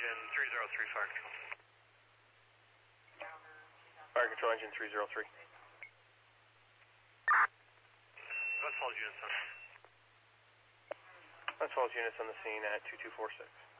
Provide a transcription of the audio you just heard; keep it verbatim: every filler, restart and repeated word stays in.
engine three zero three, fire control. Fire control engine three zero three. West Falls units on. West Falls units on the scene at two two four six.